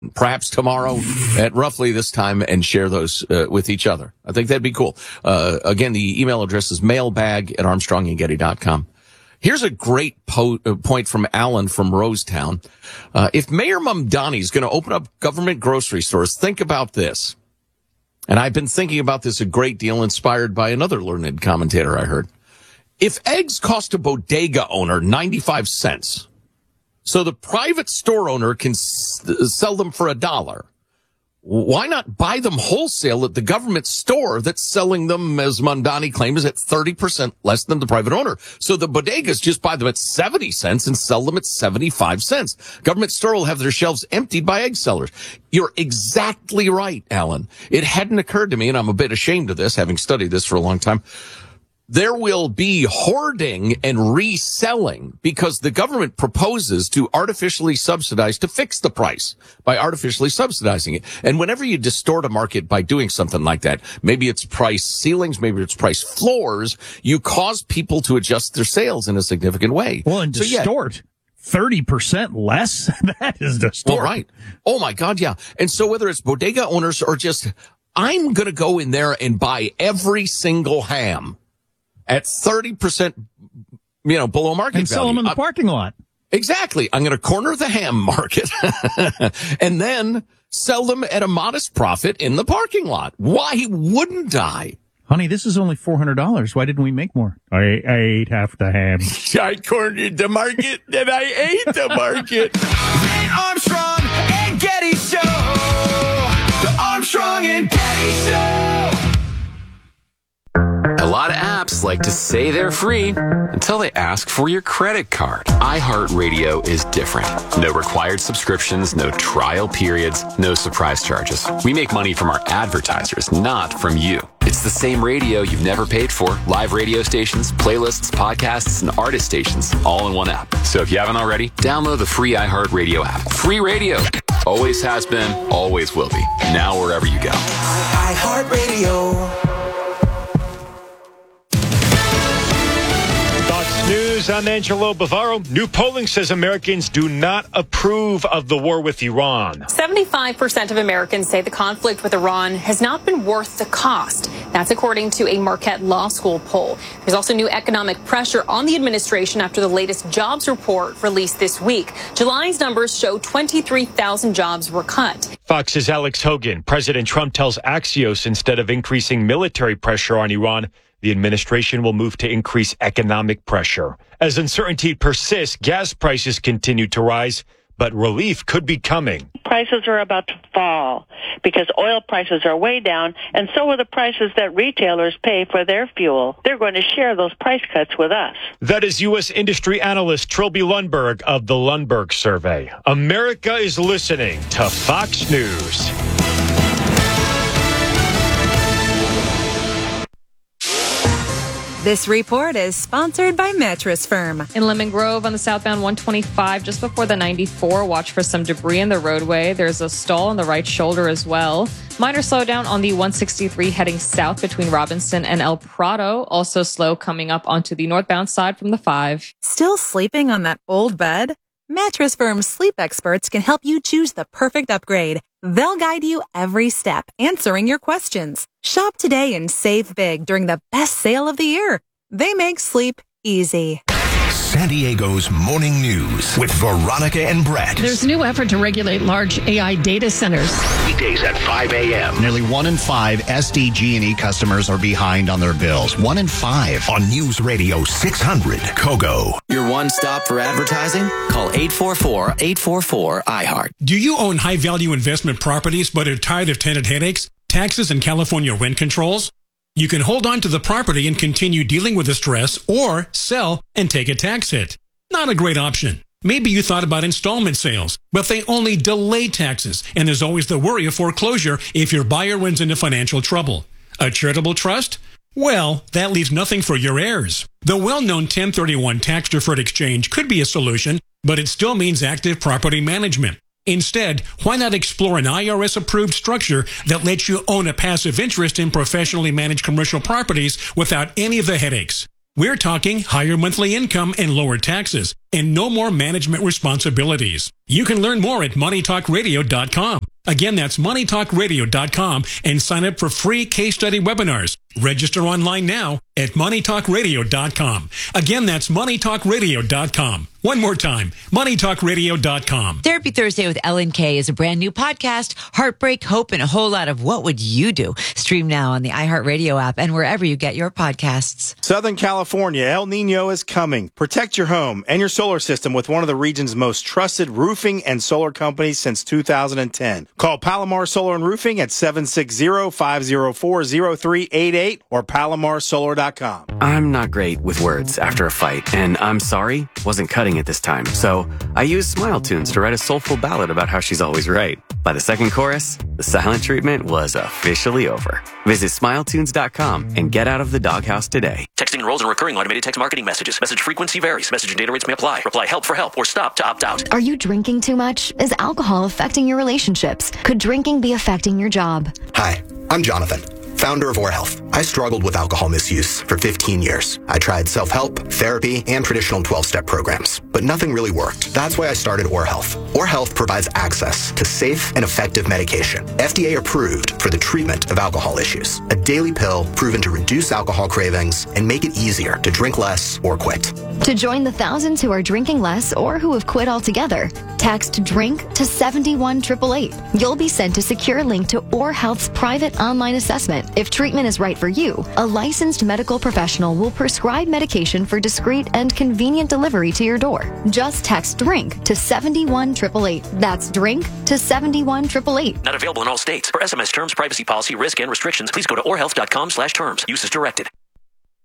perhaps tomorrow at roughly this time and share those with each other. I think that'd be cool. Again, the email address is mailbag@armstrongandgetty.com. Here's a great point from Alan from Rosetown. If Mayor Mamdani is going to open up government grocery stores, think about this. And I've been thinking about this a great deal, inspired by another learned commentator I heard. If eggs cost a bodega owner 95 cents, so the private store owner can sell them for $1, why not buy them wholesale at the government store that's selling them, as Mamdani claims, at 30% less than the private owner? So the bodegas just buy them at 70 cents and sell them at 75 cents. Government store will have their shelves emptied by egg sellers. You're exactly right, Alan. It hadn't occurred to me, and I'm a bit ashamed of this, having studied this for a long time. There will be hoarding and reselling because the government proposes to artificially subsidize, to fix the price by artificially subsidizing it. And whenever you distort a market by doing something like that, maybe it's price ceilings, maybe it's price floors, you cause people to adjust their sales in a significant way. Well, and distort. 30% less? That is distort. Well, right. Oh, my God, yeah. And so whether it's bodega owners or just, I'm going to go in there and buy every single ham at 30%, below market value. And sell them in the parking lot. Exactly. I'm going to corner the ham market and then sell them at a modest profit in the parking lot. Why wouldn't I? Honey, this is only $400. Why didn't we make more? I ate half the ham. I cornered the market and I ate the market. The Armstrong and Getty Show. The Armstrong and Getty Show. A lot of apps like to say they're free until they ask for your credit card. iHeartRadio is different. No required subscriptions, no trial periods, no surprise charges. We make money from our advertisers, not from you. It's the same radio you've never paid for. Live radio stations, playlists, podcasts, and artist stations, all in one app. So if you haven't already, download the free iHeartRadio app. Free radio. Always has been, always will be. Now wherever you go. iHeartRadio. News, I'm Angelo Bavaro. New polling says Americans do not approve of the war with Iran. 75% of Americans say the conflict with Iran has not been worth the cost. That's according to a Marquette Law School poll. There's also new economic pressure on the administration after the latest jobs report released this week. July's numbers show 23,000 jobs were cut. Fox's Alex Hogan. President Trump tells Axios instead of increasing military pressure on Iran, the administration will move to increase economic pressure. As uncertainty persists, gas prices continue to rise, but relief could be coming. Prices are about to fall because oil prices are way down, and so are the prices that retailers pay for their fuel. They're going to share those price cuts with us. That is U.S. industry analyst Trilby Lundberg of the Lundberg Survey. America is listening to Fox News. This report is sponsored by Mattress Firm. In Lemon Grove on the southbound 125, just before the 94, watch for some debris in the roadway. There's a stall on the right shoulder as well. Minor slowdown on the 163 heading south between Robinson and El Prado. Also slow coming up onto the northbound side from the 5. Still sleeping on that old bed? Mattress Firm's sleep experts can help you choose the perfect upgrade. They'll guide you every step, answering your questions. Shop today and save big during the best sale of the year. They make sleep easy. San Diego's Morning News with Veronica and Brett. There's a new effort to regulate large AI data centers. Weekdays at 5 a.m. Nearly 1 in 5 SDG&E customers are behind on their bills. 1 in 5. On News Radio 600 Kogo. Your one stop for advertising? Call 844-844-IHEART. Do you own high-value investment properties but are tired of tenant headaches, taxes, and California rent controls? You can hold on to the property and continue dealing with the stress, or sell and take a tax hit. Not a great option. Maybe you thought about installment sales, but they only delay taxes, and there's always the worry of foreclosure if your buyer runs into financial trouble. A charitable trust? Well, that leaves nothing for your heirs. The well-known 1031 tax-deferred exchange could be a solution, but it still means active property management. Instead, why not explore an IRS-approved structure that lets you own a passive interest in professionally managed commercial properties without any of the headaches? We're talking higher monthly income and lower taxes, and no more management responsibilities. You can learn more at moneytalkradio.com. Again, that's moneytalkradio.com, and sign up for free case study webinars. Register online now at moneytalkradio.com. Again, that's moneytalkradio.com. One more time, moneytalkradio.com. Therapy Thursday with Ellen Kay is a brand new podcast. Heartbreak, hope, and a whole lot of what would you do? Stream now on the iHeartRadio app and wherever you get your podcasts. Southern California, El Nino is coming. Protect your home and your solar system with one of the region's most trusted roofing and solar companies since 2010. Call Palomar Solar and Roofing at 760-504-0388 or palomarsolar.com. I'm not great with words after a fight, and I'm sorry wasn't cutting it this time. So I used Smile Tunes to write a soulful ballad about how she's always right. By the second chorus, the silent treatment was officially over. Visit smiletunes.com and get out of the doghouse today. Texting enrolls in recurring automated text marketing messages. Message frequency varies. Message and data rates may apply. Reply help for help or stop to opt out. Are you drinking too much? Is alcohol affecting your relationships? Could drinking be affecting your job? Hi, I'm Jonathan, founder of Or Health. I struggled with alcohol misuse for 15 years. I tried self-help, therapy, and traditional 12-step programs, but nothing really worked. That's why I started Or Health. Or Health provides access to safe and effective medication, FDA approved for the treatment of alcohol issues. A daily pill proven to reduce alcohol cravings and make it easier to drink less or quit. To join the thousands who are drinking less or who have quit altogether, text DRINK to 71888. You'll be sent a secure link to Or Health's private online assessment. If treatment is right for you, a licensed medical professional will prescribe medication for discreet and convenient delivery to your door. Just text DRINK to 71888. That's DRINK to 71888. Not available in all states. For SMS terms, privacy policy, risk, and restrictions, please go to orhealth.com/terms. Use as directed.